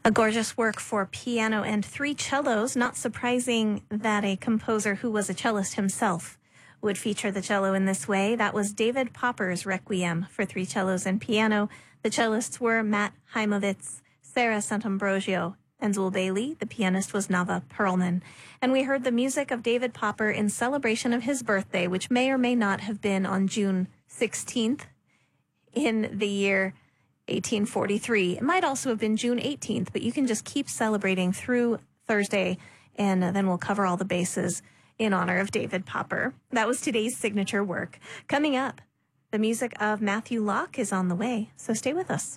A gorgeous work for piano and three cellos. Not surprising that a composer who was a cellist himself would feature the cello in this way. That was David Popper's Requiem for three cellos and piano. The cellists were Matt Heimovitz, Sarah Sant'Ambrogio, and Zul Bailey. The pianist was Nava Perlman. And we heard the music of David Popper in celebration of his birthday, which may or may not have been on June 16th in the year 1843. It might also have been June 18th, but you can just keep celebrating through Thursday, and then we'll cover all the bases in honor of David Popper. That was today's signature work. Coming up, the music of Matthew Locke is on the way, so stay with us.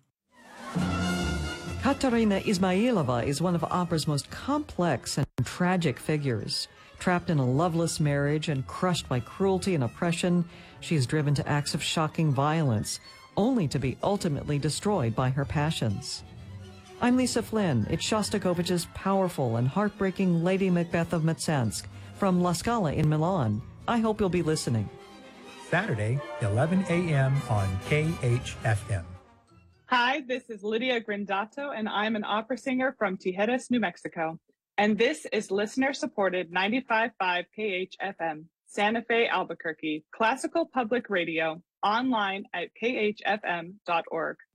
Katerina Izmailova is one of opera's most complex and tragic figures. Trapped in a loveless marriage and crushed by cruelty and oppression, she is driven to acts of shocking violence, only to be ultimately destroyed by her passions. I'm Lisa Flynn. It's Shostakovich's powerful and heartbreaking Lady Macbeth of Mtsansk from La Scala in Milan. I hope you'll be listening. Saturday, 11 a.m. on KHFM. Hi, this is Lydia Grindato, and I'm an opera singer from Tijeras, New Mexico. And this is listener-supported 95.5 KHFM, Santa Fe, Albuquerque, classical public radio, online at khfm.org.